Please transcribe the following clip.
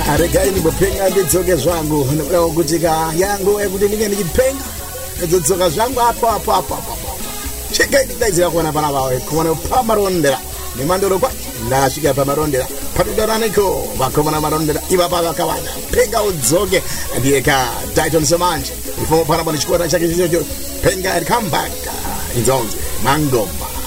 Aregai nibopenga ndidzoke zvangu nekuda kutika yangu ekuti ndinge ndichipenga ndidzoka zvangu apo cheka ndidaidzira kuona pana vawe kuona pamarondera nemandoro kwa ndasvika pamarondera padudaraniko vakomana marondera ivapa vakawanda penga udzoke ndiyeka Titan Samanje ifomo pana chikora chake chicho penga and come back inzonze mangoma